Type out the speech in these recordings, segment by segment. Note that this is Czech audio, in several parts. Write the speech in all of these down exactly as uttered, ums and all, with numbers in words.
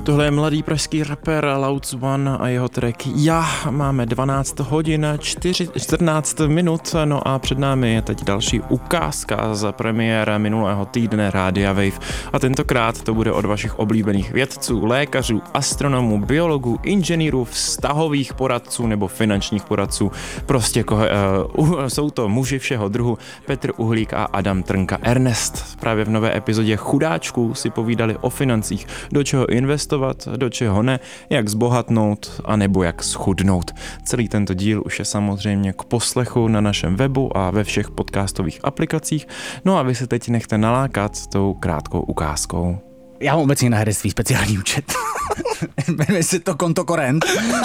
Tohle je mladý pražský rapper Louds One a jeho track Já. Máme dvanáct hodin čtrnáct minut, no a před námi je teď další ukázka z premiéra minulého týdne Rádia Wave. A tentokrát to bude od vašich oblíbených vědců, lékařů, astronomů, biologů, inženýrů, vztahových poradců nebo finančních poradců. Prostě ko, uh, jsou to muži všeho druhu, Petr Uhlík a Adam Trnka Ernest. Právě v nové epizodě Chudáčků si povídali o financích, do čeho investovat, do čeho ne, jak zbohatnout a nebo jak schudnout. Celý tento díl už je samozřejmě k poslechu na našem webu a ve všech podcastových aplikacích, no a vy se teď nechte nalákat tou krátkou ukázkou. Já mám obecně na herectví speciální účet. Jmenuje se to konto Korent.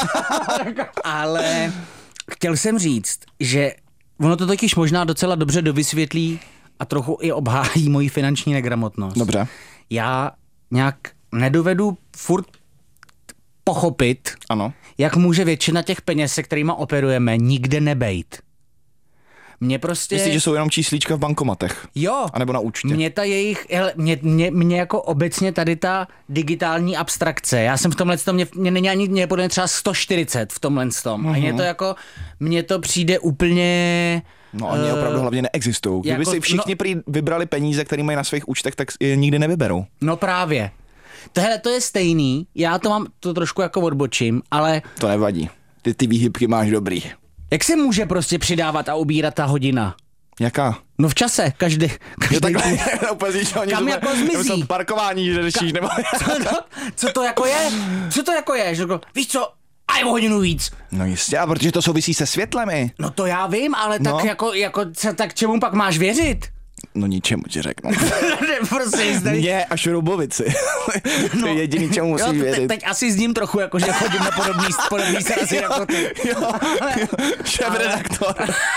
Ale chtěl jsem říct, že ono to totiž možná docela dobře dovysvětlí a trochu i obhájí moji finanční negramotnost. Dobře. Já nějak nedovedu furt pochopit, ano, jak může většina těch peněz, se kterýma operujeme, nikde nebejt. Mně prostě... Myslíš, že jsou jenom číslíčka v bankomatech? Jo. A nebo na účtě? Mě ta jejich, hele, mě, mě, mě jako obecně tady ta digitální abstrakce, já jsem v tomhle tom, mě, mě není ani, mě podle třeba sto čtyřicet v tomhle tom. Mm-hmm. A mě to jako, mně to přijde úplně... No oni uh, opravdu hlavně neexistují. Kdyby jako, si všichni no, prý vybrali peníze, které mají na svých účtech, tak je nikdy nevyberou. No právě. Tohle to je stejný, já to mám, to trošku jako odbočím, ale... To nevadí, ty ty výhybky máš dobrý. Jak se může prostě přidávat a ubírat ta hodina? Jaká? No v čase, každý... každý jo, takhle, úplně, že oni kam jako zmizí? Parkování, že řešíš, Ka- nebo... co, no, co to jako je? Co to jako je? Že jako, víš co, a je o hodinu víc. No jistě, a protože to souvisí se světlem i. No to já vím, ale no. tak jako, jako, tak čemu pak máš věřit? No ničemu ti řeknu. Prostě zde... Mně a šroubovici. To je jediný, čemu musíš jo, te, věřit. Teď asi s ním trochu, jako, že chodím na podobný, podobný srazy jako ty. Jo, jo, šéf-redaktor.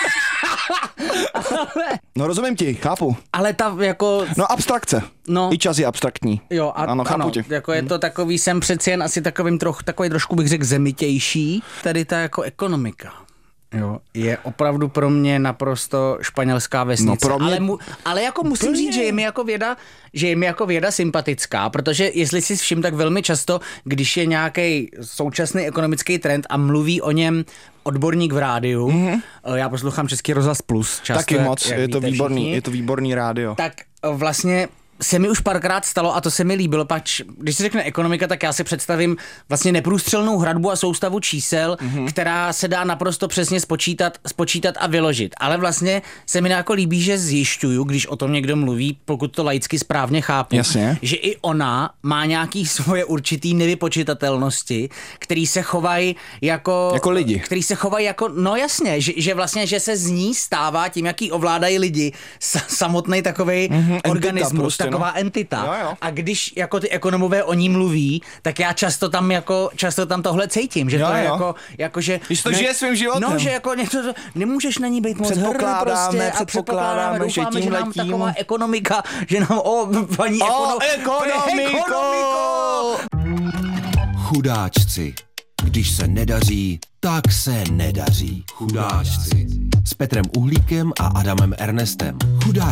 Ale... No rozumím ti, chápu. Ale ta jako... No abstrakce. No. I čas je abstraktní. Jo, a, ano, chápu ano, tě. Jako je to takový, jsem přeci jen asi takovým trochu, takový trošku bych řekl zemitější. Tady ta jako ekonomika. Jo, je opravdu pro mě naprosto španělská vesnice. No pro mě... ale, mu, ale jako musím Plně. říct, že je mi jako věda, že je mi jako věda sympatická, protože jestli si všim, tak velmi často, když je nějaký současný ekonomický trend a mluví o něm odborník v rádiu, mm-hmm. já poslouchám Český rozhlas Plus často. Taky moc, jak je to výborný, všichni, je to výborný rádio. tak vlastně se mi už párkrát stalo a to se mi líbilo, pač když se řekne ekonomika, tak já si představím vlastně neprůstřelnou hradbu a soustavu čísel, mm-hmm. která se dá naprosto přesně spočítat, spočítat a vyložit. Ale vlastně se mi jako líbí, že zjišťuju, když o tom někdo mluví, pokud to laicky správně chápu, Jasně. že i ona má nějaký svoje určitý nevypočitatelnosti, který se chovají jako... Jako lidi. Který se chovají jako, no jasně, že, že vlastně, že se z ní stává tím, jaký ovládají lidi, samotný takovej mm-hmm, organismus, prostě, taková no. entita. Jo, jo. A když jako ty ekonomové o ní mluví, tak já často tam jako, často tam tohle cítím, že jo, to je jo. jako, jako, že... Když to žije svým životem. No, že jako něco, nemůžeš na ní být moc hrdý prostě a předpokládáme, doufáme, že nám taková ekonomika, že nám, o, paní o, ekono, ekonomiko! ekonomiko! Chudáčci. Když se nedaří, tak se nedaří. Chudáčci. S Petrem Uhlíkem a Adamem Ernestem. Chudáčci.